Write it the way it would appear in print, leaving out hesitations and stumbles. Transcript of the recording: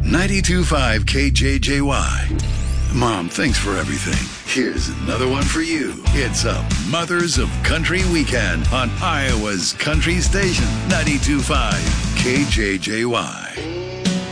92.5 KJJY. Mom, thanks for everything. Here's another one for you. It's a Mothers of Country weekend on Iowa's country station, 92.5 KJJY.